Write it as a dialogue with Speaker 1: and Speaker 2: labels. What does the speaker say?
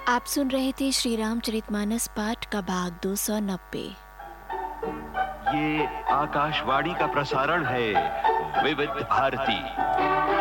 Speaker 1: आप सुन रहे थे श्री रामचरितमानस पाठ का भाग 290।
Speaker 2: ये आकाशवाणी का प्रसारण है विविध भारती।